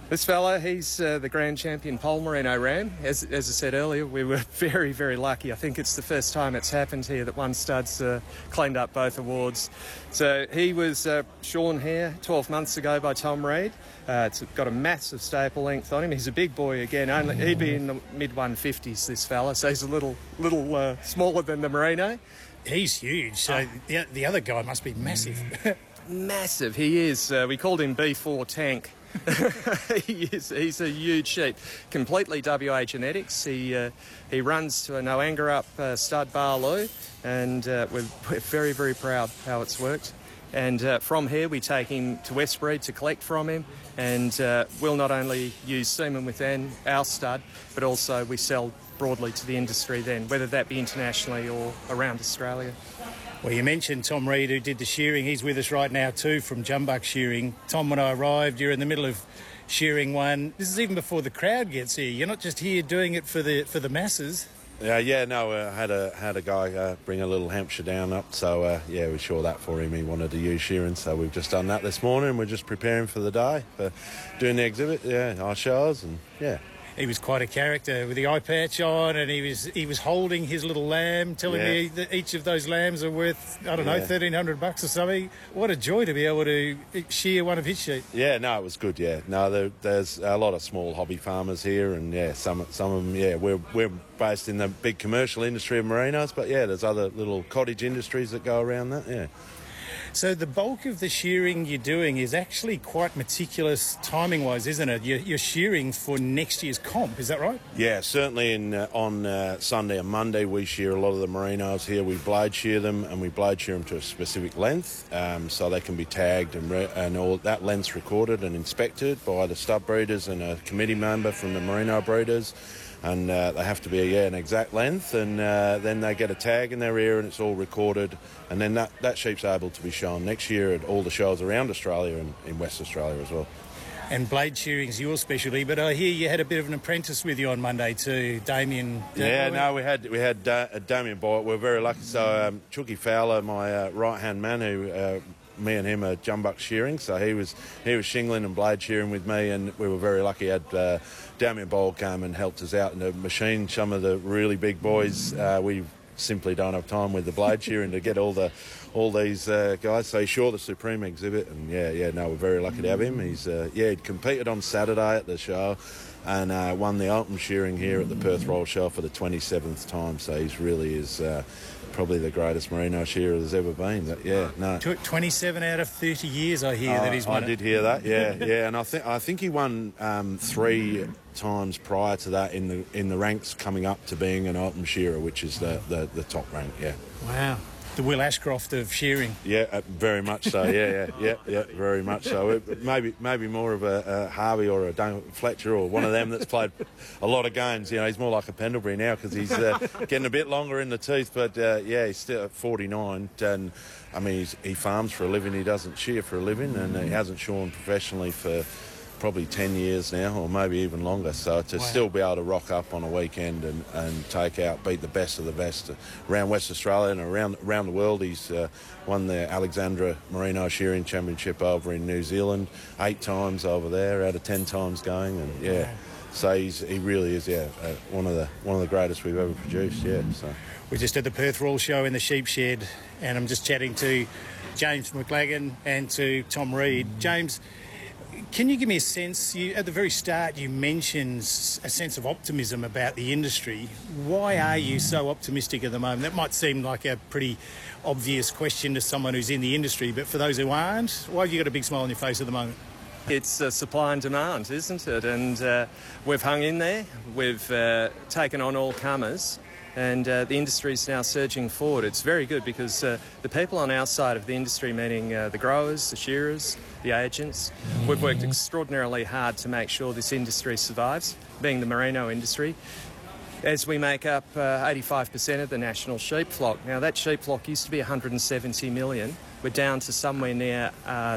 This fella, he's the Grand Champion Pole Merino ram. As I said earlier, we were very, very lucky. I think it's the first time it's happened here that one stud's cleaned up both awards. So he was shorn here 12 months ago by Tom Reed. It's got a massive staple length on him. He's a big boy again. He'd be in the mid-150s, this fella, so he's a little smaller than the Merino. He's huge, so the other guy must be massive. Massive, he is. We called him B4 Tank. He's a huge sheep. Completely WA genetics. He runs to a Noangarup stud Barloo, and we're very, very proud how it's worked. And from here we take him to Westbury to collect from him, and we'll not only use semen within our stud, but also we sell broadly to the industry then, whether that be internationally or around Australia. Well, you mentioned Tom Reed, who did the shearing. He's with us right now too from Jumbuck Shearing. Tom, when I arrived, you're in the middle of shearing one. This is even before the crowd gets here. You're not just here doing it for the masses. I had a guy bring a little Hampshire down up, so we saw that for him. He wanted to use shearing, so we've just done that this morning. We're just preparing for the day, for doing the exhibit, our shows, and He was quite a character with the eye patch on, and he was holding his little lamb, telling me that each of those lambs are worth, I don't know, $1,300 or something. What a joy to be able to shear one of his sheep. Yeah, no, it was good, No, there's a lot of small hobby farmers here, and some of them, we're based in the big commercial industry of merinos, but there's other little cottage industries that go around that, So the bulk of the shearing you're doing is actually quite meticulous timing-wise, isn't it? You're shearing for next year's comp, is that right? Yeah, certainly on Sunday and Monday we shear a lot of the merinos here. We blade shear them, and we blade shear them to a specific length, so they can be tagged and all that length's recorded and inspected by the stud breeders and a committee member from the merino breeders. And they have to be an exact length, and then they get a tag in their ear and it's all recorded, and then that sheep's able to be shown next year at all the shows around Australia and in West Australia as well. And blade shearing's your specialty, but I hear you had a bit of an apprentice with you on Monday too, Damien. We had Damien Boyd. We're very lucky. So Chucky Fowler, my right-hand man, who me and him are Jumbuck Shearing, so he was shingling and blade shearing with me, and we were very lucky. Had Damien Boyle came and helped us out in the machine. Some of the really big boys, we simply don't have time with the blade shearing to get all these guys. So he's sure the Supreme exhibit, and we're very lucky to have him. He'd competed on Saturday at the show and won the Ultimate Shearing here at the Perth Royal Show for the 27th time. So he really is probably the greatest merino shearer there's ever been. 27 out of 30 years, I hear that he's won. I did hear that, and I think he won 3 times prior to that in the ranks coming up to being an Ultimate Shearer, which is the top rank. Wow. The Will Ashcroft of shearing. Yeah, very much so. Yeah, very much so. Maybe more of a Harvey or a Duncan Fletcher or one of them that's played a lot of games. He's more like a Pendlebury now because he's getting a bit longer in the teeth. But he's still at 49, and I mean he farms for a living. He doesn't shear for a living, and he hasn't shorn professionally for probably 10 years now, or maybe even longer. So to still be able to rock up on a weekend and beat the best of the best around West Australia and around the world. He's won the Alexandra Merino Shearing Championship over in New Zealand 8 times over there out of 10 times going, and so he really is one of the greatest we've ever produced. So we're just at the Perth Royal Show in the sheep shed, and I'm just chatting to James McLagan and to Tom Reed. James, can you give me a sense, at the very start you mentioned a sense of optimism about the industry. Why are you so optimistic at the moment? That might seem like a pretty obvious question to someone who's in the industry, but for those who aren't, why have you got a big smile on your face at the moment? It's supply and demand, isn't it? And we've hung in there, we've taken on all comers, and the industry is now surging forward. It's very good because the people on our side of the industry, meaning the growers, the shearers, the agents, we've worked extraordinarily hard to make sure this industry survives, being the merino industry, as we make up 85% of the national sheep flock. Now, that sheep flock used to be 170 million. We're down to somewhere near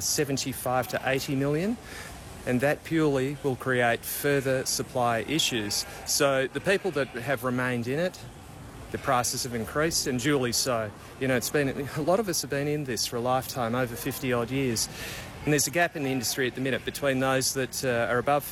75 to 80 million. And that purely will create further supply issues. So the people that have remained in it, the prices have increased, and duly so. It's been a lot of us have been in this for a lifetime, over 50 odd years. And there's a gap in the industry at the minute between those that are above